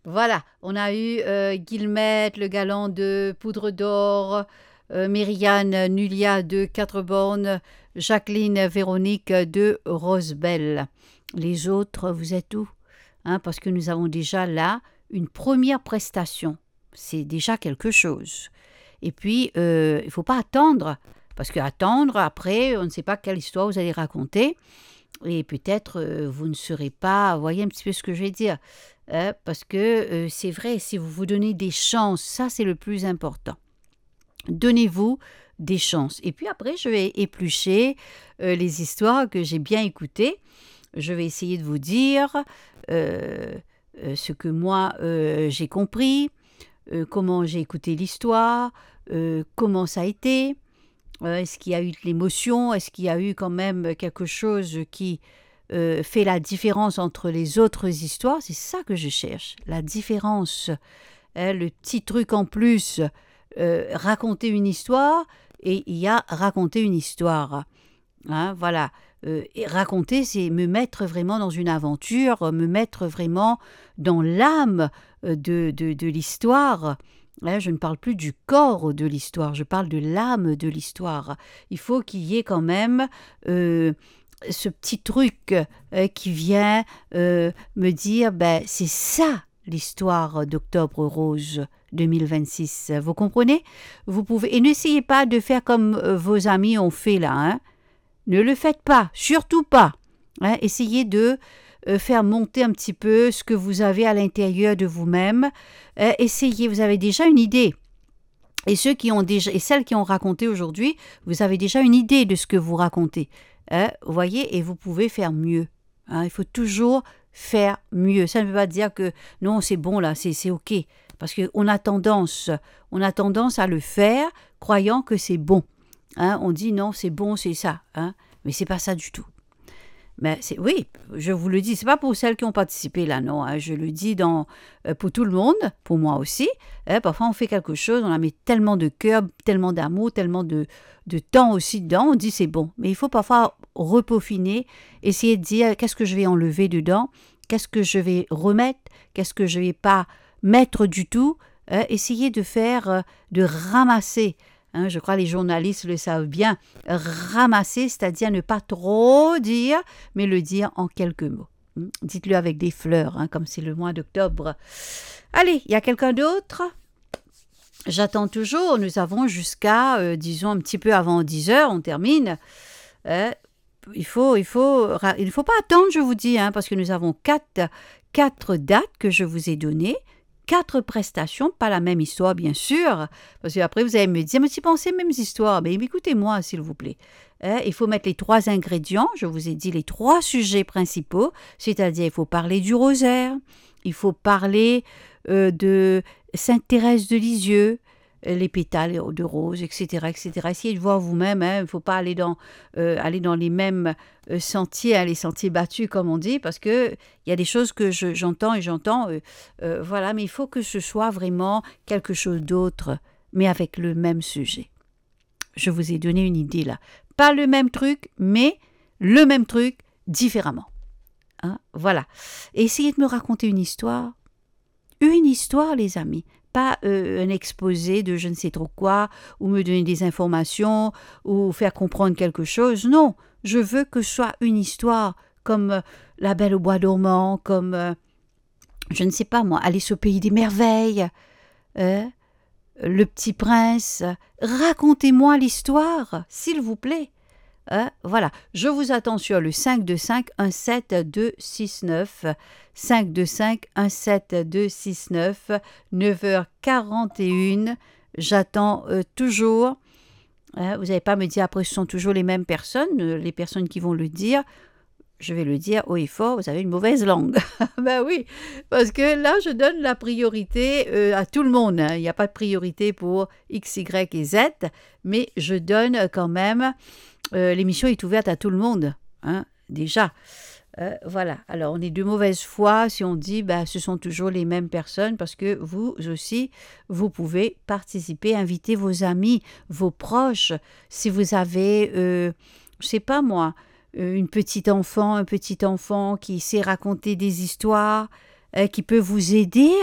Voilà, on a eu Guillemette, le galant de Poudre d'Or, Mériane Nulia de Quatre-Bornes, Jacqueline Véronique de Rosebelle. Les autres, vous êtes où? Parce que nous avons déjà là une première prestation. C'est déjà quelque chose. Et puis, il ne faut pas attendre, parce qu'attendre, après, on ne sait pas quelle histoire vous allez raconter. Et peut-être vous ne serez pas, voyez un petit peu ce que je vais dire, parce que c'est vrai, si vous vous donnez des chances, ça c'est le plus important. Donnez-vous des chances. Et puis après, je vais éplucher les histoires que j'ai bien écoutées. Je vais essayer de vous dire ce que moi j'ai compris, comment j'ai écouté l'histoire, comment ça a été. Est-ce qu'il y a eu de l'émotion? Est-ce qu'il y a eu quand même quelque chose qui fait la différence entre les autres histoires? C'est ça que je cherche, la différence. Le petit truc en plus, raconter une histoire, et il y a raconter une histoire. Voilà. Et raconter, c'est me mettre vraiment dans une aventure, me mettre vraiment dans l'âme de l'histoire. Je ne parle plus du corps de l'histoire, je parle de l'âme de l'histoire. Il faut qu'il y ait quand même ce petit truc qui vient me dire, c'est ça l'histoire d'Octobre Rose 2026. Vous comprenez? Vous pouvez, et n'essayez pas de faire comme vos amis ont fait là. Ne le faites pas, surtout pas. Essayez de faire monter un petit peu ce que vous avez à l'intérieur de vous-même. Essayez, vous avez déjà une idée. Et celles qui ont raconté aujourd'hui, vous avez déjà une idée de ce que vous racontez. Vous voyez, et vous pouvez faire mieux. Il faut toujours faire mieux. Ça ne veut pas dire que non, c'est bon là, c'est OK. Parce qu'on a tendance à le faire croyant que c'est bon. On dit non, c'est bon, c'est ça. Mais c'est pas ça du tout. Mais oui, je vous le dis, c'est pas pour celles qui ont participé là, non. Je le dis pour tout le monde, pour moi aussi. Parfois, on fait quelque chose, on a mis tellement de cœur, tellement d'amour, tellement de temps aussi dedans, on dit c'est bon. Mais il faut parfois repeaufiner, essayer de dire qu'est-ce que je vais enlever dedans, qu'est-ce que je vais remettre, qu'est-ce que je vais pas mettre du tout. Essayer de faire, de ramasser. Je crois que les journalistes le savent bien, ramasser, c'est-à-dire ne pas trop dire, mais le dire en quelques mots. Dites-le avec des fleurs, comme c'est le mois d'octobre. Allez, il y a quelqu'un d'autre? J'attends toujours, nous avons jusqu'à, disons, un petit peu avant 10 heures, on termine. Il ne faut pas attendre, je vous dis, parce que nous avons quatre dates que je vous ai données. 4 prestations, pas la même histoire bien sûr, parce qu'après vous allez me dire, mais tu pensais mêmes histoires, mais écoutez-moi s'il vous plaît. Il faut mettre les 3 ingrédients, je vous ai dit les 3 sujets principaux, c'est-à-dire il faut parler du rosaire, il faut parler de Sainte Thérèse de Lisieux, les pétales de rose, etc., etc. Essayez de voir vous-même, il ne faut pas aller dans les mêmes sentiers, les sentiers battus, comme on dit, parce qu'il y a des choses que j'entends, voilà, mais il faut que ce soit vraiment quelque chose d'autre, mais avec le même sujet. Je vous ai donné une idée là. Pas le même truc, mais le même truc différemment. Voilà. Et essayez de me raconter une histoire. Une histoire, les amis. Pas un exposé de je ne sais trop quoi, ou me donner des informations, ou faire comprendre quelque chose. Non, je veux que ce soit une histoire comme La Belle au bois dormant, comme, je ne sais pas moi, Alice au pays des merveilles, Le Petit Prince. Racontez-moi l'histoire, s'il vous plaît. Voilà, je vous attends sur le 525 17269, 525 17269, 9h41. J'attends toujours. Vous n'allez pas me dire après ce sont toujours les mêmes personnes, les personnes qui vont le dire. Je vais le dire haut et fort, vous avez une mauvaise langue. Ben oui, parce que là, je donne la priorité à tout le monde. Il n'y a pas de priorité pour X, Y et Z, mais je donne quand même... l'émission est ouverte à tout le monde, déjà. Voilà. Alors, on est de mauvaise foi si on dit ce sont toujours les mêmes personnes parce que vous aussi, vous pouvez participer, inviter vos amis, vos proches. Si vous avez, je ne sais pas moi, un petit enfant qui sait raconter des histoires, qui peut vous aider